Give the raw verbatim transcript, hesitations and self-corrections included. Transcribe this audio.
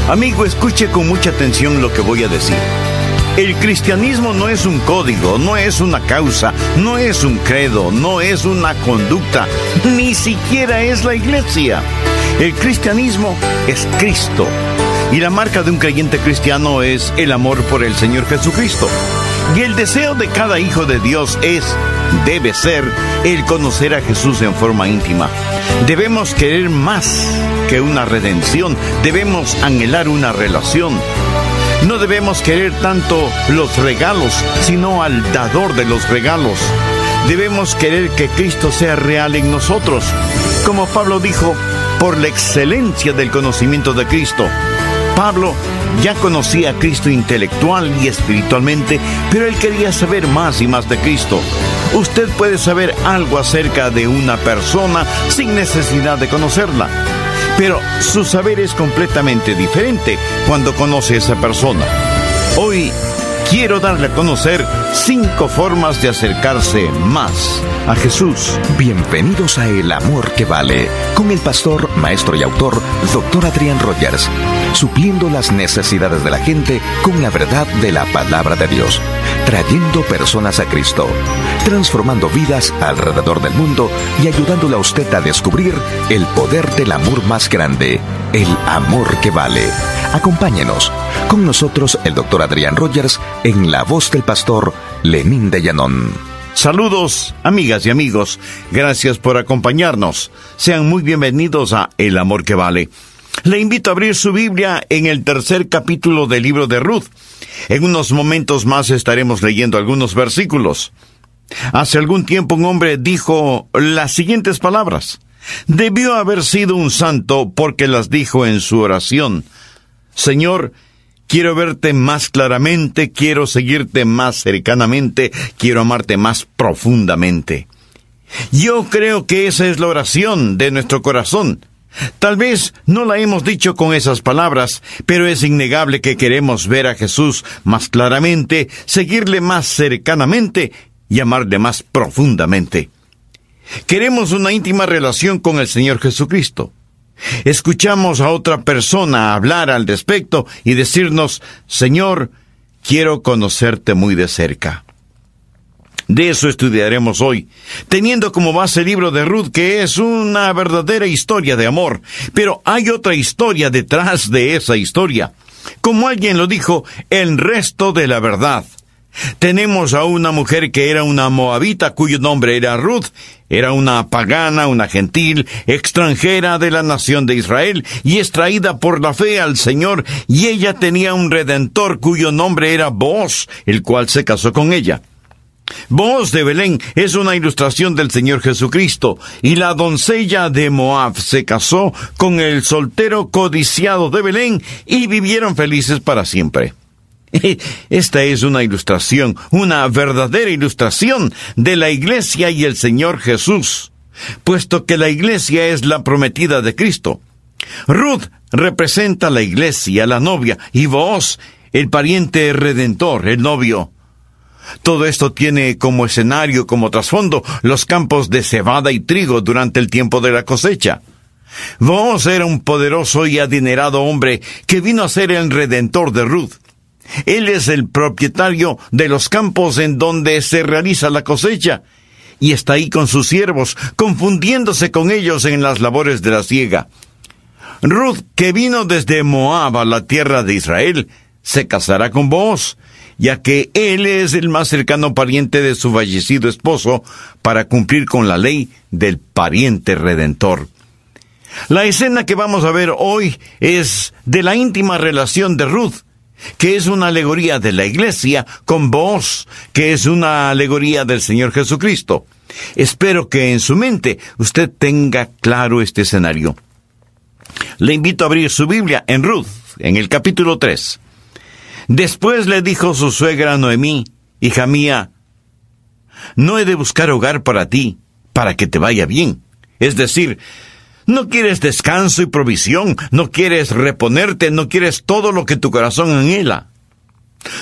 Amigo, escuche con mucha atención lo que voy a decir. El cristianismo no es un código, no es una causa, no es un credo, no es una conducta, ni siquiera es la iglesia. El cristianismo es Cristo. Y la marca de un creyente cristiano es el amor por el Señor Jesucristo. Y el deseo de cada hijo de Dios es, debe ser, el conocer a Jesús en forma íntima. Debemos querer más que una redención, debemos anhelar una relación. No debemos querer tanto los regalos, sino al dador de los regalos. Debemos querer que Cristo sea real en nosotros. Como Pablo dijo, por la excelencia del conocimiento de Cristo. Pablo ya conocía a Cristo intelectual y espiritualmente, pero él quería saber más y más de Cristo. Usted puede saber algo acerca de una persona sin necesidad de conocerla, pero su saber es completamente diferente cuando conoce a esa persona. Hoy quiero darle a conocer cinco formas de acercarse más a Jesús. Bienvenidos a El Amor que Vale, con el pastor, maestro y autor, doctor Adrián Rogers, supliendo las necesidades de la gente con la verdad de la palabra de Dios, trayendo personas a Cristo, transformando vidas alrededor del mundo y ayudándole a usted a descubrir el poder del amor más grande, el amor que vale. Acompáñenos. Con nosotros el doctor Adrián Rogers en la voz del pastor Lenín de Llanón. Saludos, amigas y amigos. Gracias por acompañarnos. Sean muy bienvenidos a El Amor que Vale. Le invito a abrir su Biblia en el tercer capítulo del libro de Ruth. En unos momentos más estaremos leyendo algunos versículos. Hace algún tiempo un hombre dijo las siguientes palabras. Debió haber sido un santo porque las dijo en su oración. Señor, quiero verte más claramente, quiero seguirte más cercanamente, quiero amarte más profundamente. Yo creo que esa es la oración de nuestro corazón. Tal vez no la hemos dicho con esas palabras, pero es innegable que queremos ver a Jesús más claramente, seguirle más cercanamente y amarle más profundamente. Queremos una íntima relación con el Señor Jesucristo. Escuchamos a otra persona hablar al respecto y decirnos, Señor, quiero conocerte muy de cerca. De eso estudiaremos hoy, teniendo como base el libro de Ruth, que es una verdadera historia de amor. Pero hay otra historia detrás de esa historia. Como alguien lo dijo, el resto de la verdad. Tenemos a una mujer que era una moabita, cuyo nombre era Ruth. Era una pagana, una gentil, extranjera de la nación de Israel, y extraída por la fe al Señor, y ella tenía un redentor cuyo nombre era Booz, el cual se casó con ella. Booz de Belén es una ilustración del Señor Jesucristo, y la doncella de Moab se casó con el soltero codiciado de Belén, y vivieron felices para siempre. Esta es una ilustración, una verdadera ilustración de la iglesia y el Señor Jesús, puesto que la iglesia es la prometida de Cristo. Ruth representa la iglesia, la novia, y Booz, el pariente redentor, el novio. Todo esto tiene como escenario, como trasfondo, los campos de cebada y trigo durante el tiempo de la cosecha. Booz era un poderoso y adinerado hombre que vino a ser el redentor de Ruth. Él es el propietario de los campos en donde se realiza la cosecha, y está ahí con sus siervos, confundiéndose con ellos en las labores de la siega. Ruth, que vino desde Moab a la tierra de Israel, se casará con Booz, ya que él es el más cercano pariente de su fallecido esposo, para cumplir con la ley del pariente redentor. La escena que vamos a ver hoy es de la íntima relación de Ruth, que es una alegoría de la iglesia, con Booz, que es una alegoría del Señor Jesucristo. Espero que en su mente usted tenga claro este escenario. Le invito a abrir su Biblia en Ruth, en el capítulo tres. Después le dijo su suegra Noemí, hija mía, no he de buscar hogar para ti, para que te vaya bien. Es decir, no quieres descanso y provisión, no quieres reponerte, no quieres todo lo que tu corazón anhela.